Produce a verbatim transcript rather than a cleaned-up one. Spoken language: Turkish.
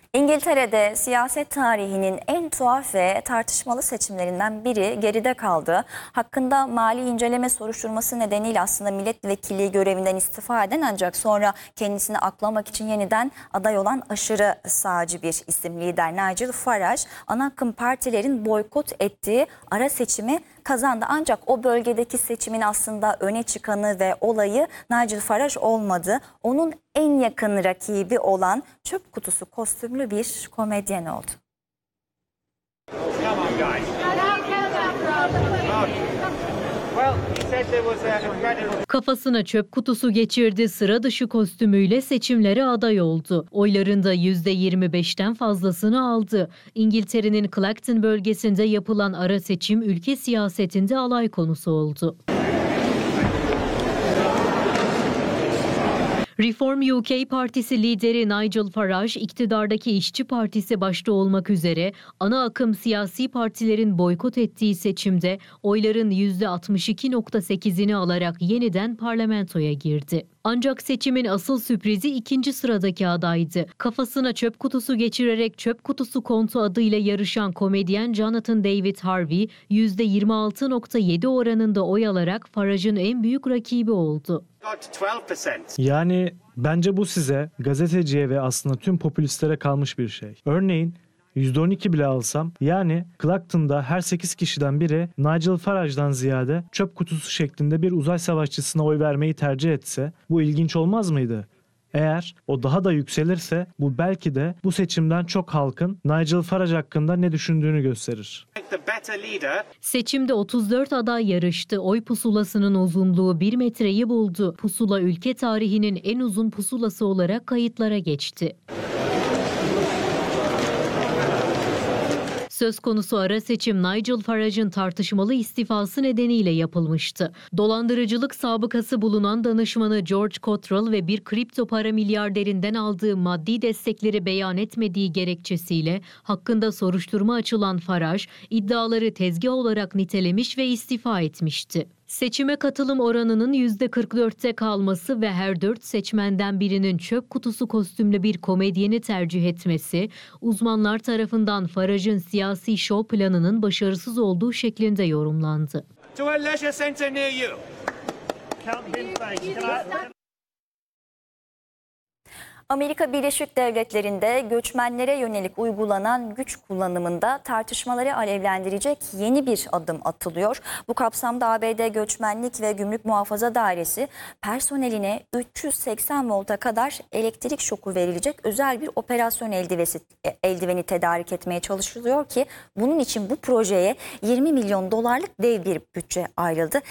İngiltere'de siyaset tarihinin en tuhaf ve tartışmalı seçimlerinden biri geride kaldı. Hakkında mali inceleme soruşturması nedeniyle aslında milletvekilliği görevinden istifa eden ancak sonra kendisini aklamak için yeniden aday olan aşırı sağcı bir isim lider Nigel Farage, ana akım partilerin boykot ettiği ara seçimi kazandı. Ancak o bölgedeki seçimin aslında öne çıkanı ve olayı Nigel Farage olmadı. Onun en yakın rakibi olan çöp kutusu kostümlü bir komedyen oldu. Kafasına çöp kutusu geçirdi, sıra dışı kostümüyle seçimlere aday oldu. Oylarında yüzde yirmi beşten fazlasını aldı. İngiltere'nin Clacton bölgesinde yapılan ara seçim ülke siyasetinde alay konusu oldu. Reform U K Partisi lideri Nigel Farage, iktidardaki İşçi Partisi başta olmak üzere ana akım siyasi partilerin boykot ettiği seçimde oyların yüzde altmış iki nokta sekizini alarak yeniden parlamentoya girdi. Ancak seçimin asıl sürprizi ikinci sıradaki adaydı. Kafasına çöp kutusu geçirerek çöp kutusu kontu adıyla yarışan komedyen Jonathan David Harvey, yüzde yirmi altı nokta yedi oranında oy alarak Farage'ın en büyük rakibi oldu. Yani bence bu size, gazeteciye ve aslında tüm popülistlere kalmış bir şey. Örneğin yüzde on iki bile alsam, yani Clacton'da her sekiz kişiden biri Nigel Farage'dan ziyade çöp kutusu şeklinde bir uzay savaşçısına oy vermeyi tercih etse, bu ilginç olmaz mıydı? Eğer o daha da yükselirse bu belki de bu seçimden çok halkın Nigel Farage hakkında ne düşündüğünü gösterir. Seçimde otuz dört aday yarıştı. Oy pusulasının uzunluğu bir metreyi buldu. Pusula ülke tarihinin en uzun pusulası olarak kayıtlara geçti. Söz konusu ara seçim Nigel Farage'ın tartışmalı istifası nedeniyle yapılmıştı. Dolandırıcılık sabıkası bulunan danışmanı George Cottrell ve bir kripto para milyarderinden aldığı maddi destekleri beyan etmediği gerekçesiyle hakkında soruşturma açılan Farage, iddiaları tezgah olarak nitelemiş ve istifa etmişti. Seçime katılım oranının yüzde kırk dörtte kalması ve her dört seçmenden birinin çöp kutusu kostümlü bir komedyeni tercih etmesi, uzmanlar tarafından Farage'ın siyasi şov planının başarısız olduğu şeklinde yorumlandı. Amerika Birleşik Devletleri'nde göçmenlere yönelik uygulanan güç kullanımında tartışmaları alevlendirecek yeni bir adım atılıyor. Bu kapsamda A B D Göçmenlik ve Gümrük Muhafaza Dairesi personeline üç yüz seksen volta kadar elektrik şoku verilecek özel bir operasyon eldivesi, eldiveni tedarik etmeye çalışılıyor ki bunun için bu projeye yirmi milyon dolarlık dev bir bütçe ayrıldı.